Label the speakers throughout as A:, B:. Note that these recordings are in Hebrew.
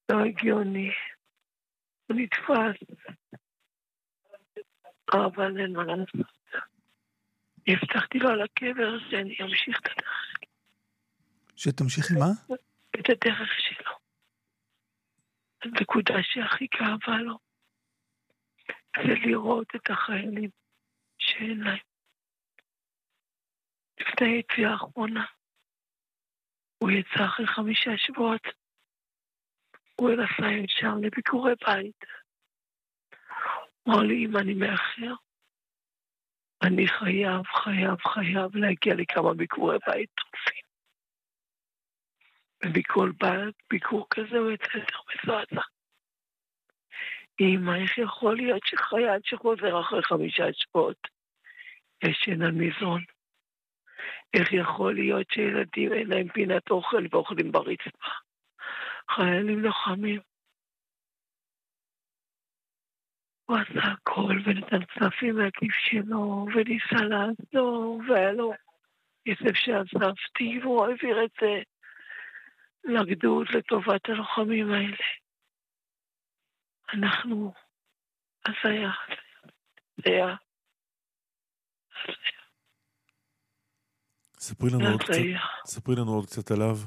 A: לא הגיוני. הוא נתפס, אבל אין מה לעשות. הבטחתי לו על הקבר שאני אמשיך את הדרך.
B: שתמשיכי מה?
A: את הדרך שלו. הנקודה שהכי כאבה לו זה לראות את החיילים שאין להם. לפני היציאה האחרונה הוא יצא אחרי 5 שבועות. הוא נסע שם לביקורי בית. הוא אמר לי, אם אני מאחר, אני חייב להגיע לכמה ביקורי בית טרופים. ביקור כזה הוא יצא יותר מזועזע. אמא, איך יכול להיות שחייל שחוזר אחרי 5 שבועות ישן על מזרון? איך יכול להיות שילדים אין להם פינת אוכל ואוכלים ברצפה? חיילים לוחמים. הוא עשה הכל ונתן כספים מהכיס שלו וניסה לעזור, והיה לו כסף שאספתי והוא העביר את זה לגדוד לטובת הלוחמים האלה. אנחנו, אז היה.
C: ספרי לנו עוד קצת עליו.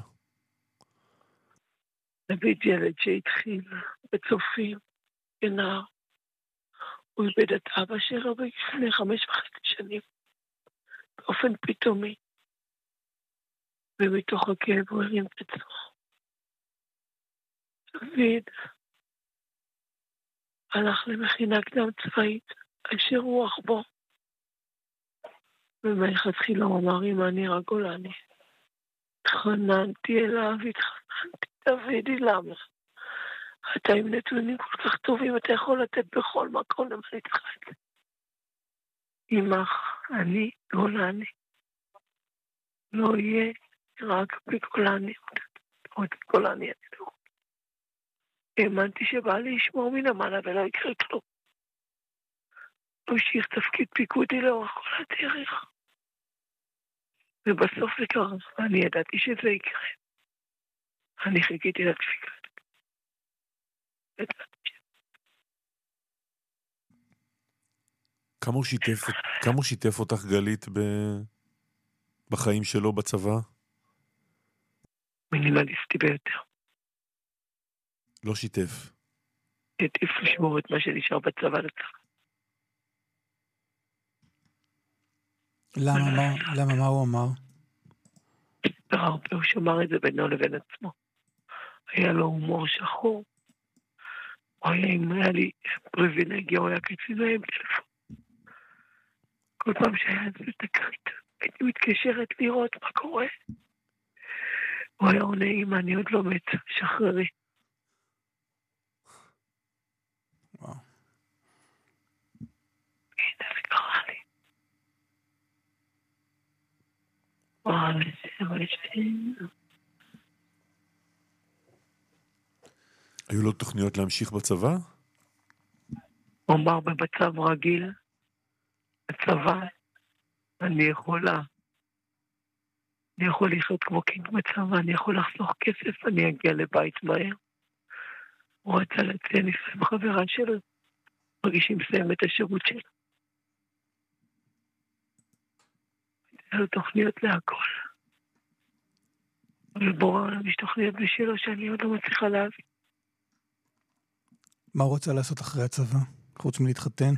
A: דוד ילד שהתחיל בצופים, כנער. הוא איבד את אבא שלו לפני 5.5 שנים, באופן פתאומי. ומתוך הכאב הוא הרים את עצמו. דוד הלך למכינה קדם צבאית, אשר רוח בו. ומלכתחילה הוא אמר, אמא, אני רק גולני. התחננתי אליו, דודי, למה? אתה עם נתונים כל כך טובים, אתה יכול לתת בכל מקום למה להתחד. אמך, אני גולני. לא יהיה רק בגולני. עוד גולני אני לא. האמנתי שבא לי לשמור מן המעלה ולא יקרה כלום. הוא המשיך תפקיד פיקודי לאורך כל הדרך. ובסוף זה קרה, ואני ידעתי שזה יקרה. אני חיכיתי לדפיקה.
C: כמה הוא שיתף אותך גלית בחיים שלו בצבא?
A: מינימליסטי ביותר.
C: לא שיתף.
A: עדיף לשמור את מה שנשאר בצבא לצבא.
B: למה? מה הוא אמר?
A: הרבה הוא שמר את זה בינו לבין עצמו. היה לו הומור שחור. אם היה לי פריבילגיה, הוא היה קצין עם טלפון. כל פעם שהיה את זה תקרית, הייתי מתקשרת לראות מה קורה. הוא היה עונה, אמא, אני עוד לא מת, שחררי.
B: וואו.
A: הנה, זה קרה לי. וואו, זה...
C: היו לו תוכניות להמשיך בצבא?
A: הוא אמר במצב רגיל, בצבא, אני יכול לחיות כמו קינג בצבא, אני יכול לחסוך כסף, אני אגיע לבית מהר. הוא רצה לציין עם חברה שלו, מרגישים מסיים את השירות שלו. היו תוכניות להכל. ובורא יש תוכניות בשבילו שאני עוד לא מצליחה להבין.
B: מה הוא רוצה לעשות אחרי הצבא? חוץ מלהתחתן?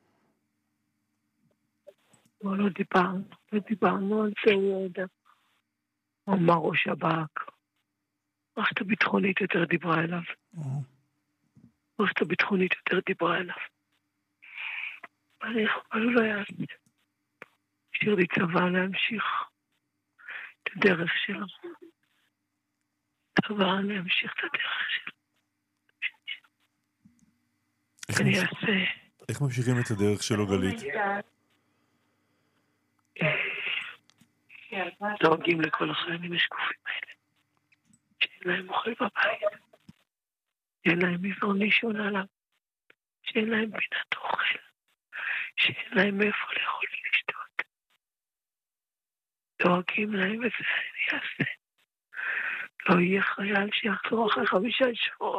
A: לא דיברנו על זה, הוא יודע. הוא אמר ראש שב"כ. מערכת הביטחונית יותר דיברה אליו. מערכת הביטחונית יותר דיברה אליו. אבל הוא לא יעשה. השאיר לי צבא להמשיך את הדרך שלו. צבא להמשיך את הדרך שלו. אני אעשה...
C: איך ממשיכים את הדרך שלו, גלית?
A: דואגים לכל החיילים השקופים האלה. שאין להם אוכל בבית. שאין להם מזרון לישון עליו. שאין להם פינת אוכל. שאין להם מאיפה לאכול ולשתות. דואגים להם וזה אני אעשה. לא יהיה חייל שיחזור אחרי 5 שבועות.